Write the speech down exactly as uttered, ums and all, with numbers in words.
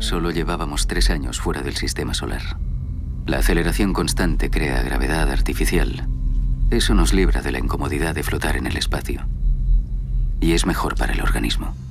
Solo llevábamos tres años fuera del sistema solar. La aceleración constante crea gravedad artificial. Eso nos libra de la incomodidad de flotar en el espacio. Y es mejor para el organismo.